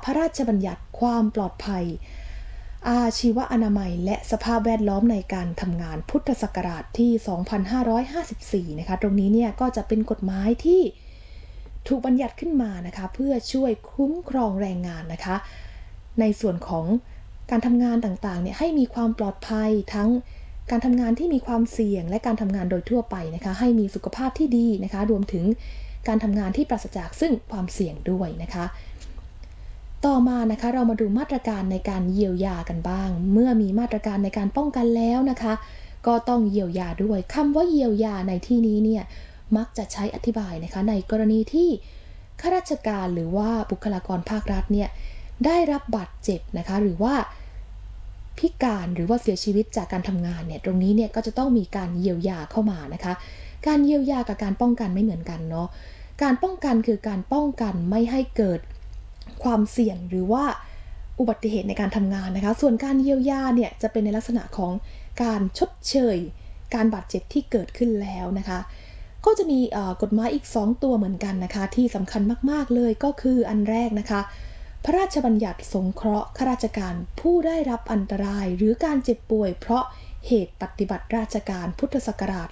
พระราชบัญญัติความปลอดภัยอาชีวอนามัยและสภาพแวดล้อมในการทำงานพุทธศักราชที่ 2554 นะคะตรงนี้เนี่ยก็จะเป็นกฎหมายที่ถูกบัญญัติขึ้นมานะคะเพื่อช่วยคุ้มครองแรงงานนะคะในส่วนของการทำงานต่างๆเนี่ยให้มีความปลอดภัยทั้งการทำงานที่มีความเสี่ยงและการทำงานโดยทั่วไปนะคะให้มีสุขภาพที่ดีนะคะรวมถึงการทำงานที่ปราศจากซึ่งความเสี่ยงด้วยนะคะต่อมานะคะเรามาดูมาตรการในการเยียวยากันบ้างเมื่อมีมาตรการในการป้องกันแล้วนะคะก็ต้องเยียวยาด้วยคำว่าเยียวยาในที่นี้เนี่ยมักจะใช้อธิบายนะคะในกรณีที่ข้าราชการหรือว่าบุคลากรภาครัฐเนี่ยได้รับบาดเจ็บนะคะหรือว่าพิการหรือว่าเสียชีวิตจากการทำงานเนี่ยตรงนี้เนี่ยก็จะต้องมีการเยียวยาเข้ามานะคะการเยียวยากับการป้องกันไม่เหมือนกันเนาะการป้องกันคือการป้องกันไม่ให้เกิดความเสี่ยงหรือว่าอุบัติเหตุในการทำงานนะคะส่วนการเยียวยาเนี่ยจะเป็นในลักษณะของการชดเชยการบาดเจ็บที่เกิดขึ้นแล้วนะคะก็จะมีกฎหมายอีก2ตัวเหมือนกันนะคะที่สำคัญมากๆเลยก็คืออันแรกนะคะพระราชบัญญัติสงเคราะห์ข้าราชการผู้ได้รับอันตรายหรือการเจ็บป่วยเพราะเหตุปฏิบัติราชการพุทธศักราช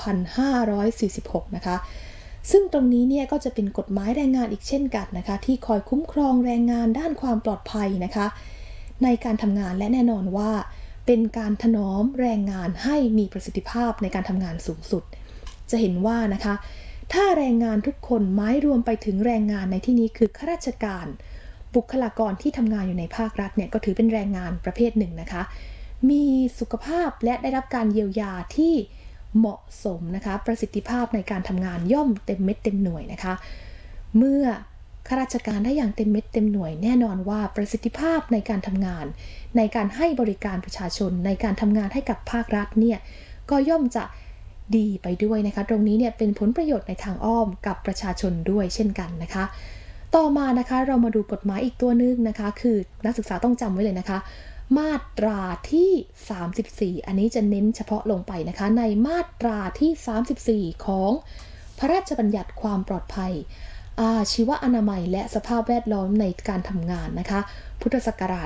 2546 นะคะซึ่งตรงนี้เนี่ยก็จะเป็นกฎหมายแรงงานอีกเช่นกันนะคะที่คอยคุ้มครองแรงงานด้านความปลอดภัยนะคะในการทำงานและแน่นอนว่าเป็นการถนอมแรงงานให้มีประสิทธิภาพในการทำงานสูงสุดจะเห็นว่านะคะถ้าแรงงานทุกคนหมายรวมไปถึงแรงงานในที่นี้คือข้าราชการบุคลากรที่ทำงานอยู่ในภาครัฐเนี่ยก็ถือเป็นแรงงานประเภทหนึ่งนะคะมีสุขภาพและได้รับการเยียวยาที่เหมาะสมนะคะประสิทธิภาพในการทำงานย่อมเต็มเม็ดเต็มหน่วยนะคะเมื่อข้าราชการได้อย่างเต็มเม็ดเต็มหน่วยแน่นอนว่าประสิทธิภาพในการทำงานในการให้บริการประชาชนในการทำงานให้กับภาครัฐเนี่ยก็ย่อมจะดีไปด้วยนะคะตรงนี้เนี่ยเป็นผลประโยชน์ในทางอ้อมกับประชาชนด้วยเช่นกันนะคะต่อมานะคะเรามาดูกฎหมายอีกตัวนึงนะคะคือนักศึกษาต้องจำไว้เลยนะคะมาตราที่34อันนี้จะเน้นเฉพาะลงไปนะคะในมาตราที่34ของพระราชบัญญัติความปลอดภัยอาชีวอนามัยและสภาพแวดล้อมในการทำงานนะคะพุทธศักราช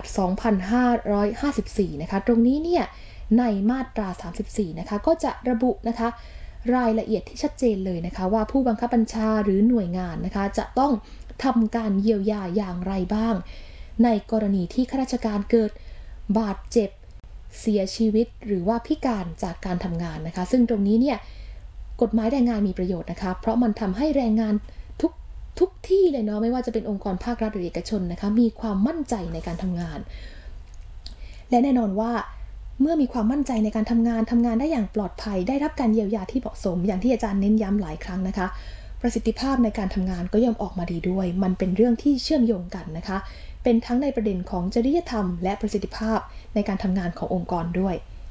2554 นะคะตรงนี้เนี่ยในมาตรา34นะคะก็จะระบุนะคะรายละเอียดที่ชัดเจนเลยนะคะว่าผู้บังคับบัญชาหรือหน่วยงานนะคะจะต้องทำการเยียวยาอย่างไรบ้างในกรณีที่ข้าราชการเกิดบาดเจ็บเสียชีวิตหรือว่าพิการจากการทำงานนะคะซึ่งตรงนี้เนี่ยกฎหมายแรงงานมีประโยชน์นะคะเพราะมันทำให้แรงงานทุกที่เลยเนาะไม่ว่าจะเป็นองค์กรภาครัฐหรือเอกชนนะคะมีความมั่นใจในการทำงานและแน่นอนว่าเมื่อมีความมั่นใจในการทำงานได้อย่างปลอดภัยได้รับการเยียวยาที่เหมาะสมอย่างที่อาจารย์เน้นย้ำหลายครั้งนะคะประสิทธิภาพในการทำงานก็ย่อมออกมาดีด้วยมันเป็นเรื่องที่เชื่อมโยงกันนะคะเป็นทั้งในประเด็นของจริยธรรมและประสิทธิภาพในการทำงานขององค์กรด้วย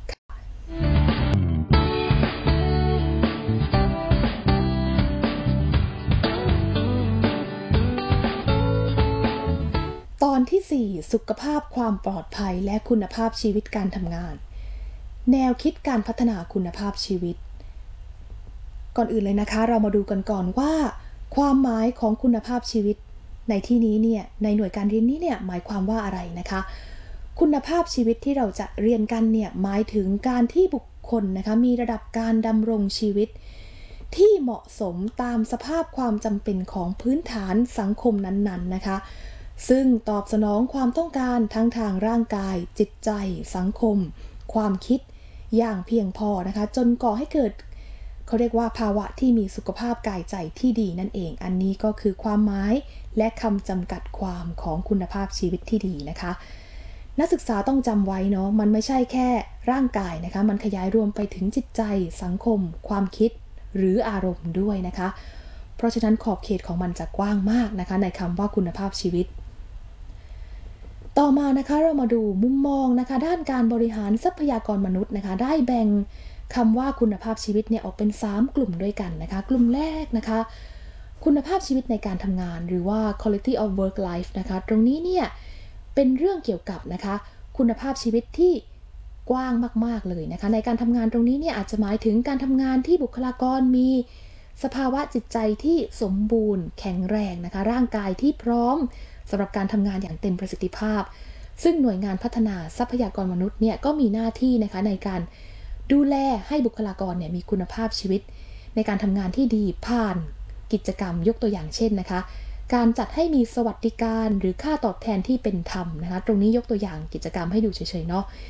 ตอนที่4สุขภาพความปลอดภัยและคุณภาพชีวิตการทำงานแนวคิดการพัฒนาคุณภาพชีวิตก่อนอื่นเลยนะคะเรามาดูกันก่อนว่าความหมายของคุณภาพชีวิตในที่นี้เนี่ยในหน่วยการเรียนนี้เนี่ยหมายความว่าอะไรนะคะคุณภาพชีวิตที่เราจะเรียนกันเนี่ยหมายถึงการที่บุคคลนะคะมีระดับการดำรงชีวิตที่เหมาะสมตามสภาพความจำเป็นของพื้นฐานสังคมนั้นๆนะคะซึ่งตอบสนองความต้องการทั้งทางร่างกายจิตใจสังคมความคิดอย่างเพียงพอนะคะจนก่อให้เกิดเขาเรียกว่าภาวะที่มีสุขภาพกายใจที่ดีนั่นเองอันนี้ก็คือความหมายและคำจำกัดความของคุณภาพชีวิตที่ดีนะคะนักศึกษาต้องจำไว้เนาะมันไม่ใช่แค่ร่างกายนะคะมันขยายรวมไปถึงจิตใจสังคมความคิดหรืออารมณ์ด้วยนะคะเพราะฉะนั้นขอบเขตของมันจะกว้างมากนะคะในคำว่าคุณภาพชีวิตต่อมานะคะเรามาดูมุมมองนะคะด้านการบริหารทรัพยากรมนุษย์นะคะได้แบ่งคำว่าคุณภาพชีวิตเนี่ยออกเป็น3กลุ่มด้วยกันนะคะกลุ่มแรกนะคะคุณภาพชีวิตในการทำงานหรือว่า quality of work life นะคะตรงนี้เนี่ยเป็นเรื่องเกี่ยวกับนะคะคุณภาพชีวิตที่กว้างมากๆเลยนะคะในการทำงานตรงนี้เนี่ยอาจจะหมายถึงการทำงานที่บุคลากรมีสภาวะจิตใจที่สมบูรณ์แข็งแรงนะคะร่างกายที่พร้อมสำหรับการทำงานอย่างเต็มประสิทธิภาพซึ่งหน่วยงานพัฒนาทรัพยากรมนุษย์เนี่ยก็มีหน้าที่นะคะในการดูแลให้บุคลากรเนี่ยมีคุณภาพชีวิตในการทำงานที่ดีผ่านกิจกรรมยกตัวอย่างเช่นนะคะการจัดให้มีสวัสดิการหรือค่าตอบแทนที่เป็นธรรมนะคะตรงนี้ยกตัวอย่างกิจกรรมให้ดูเฉยๆเนาะ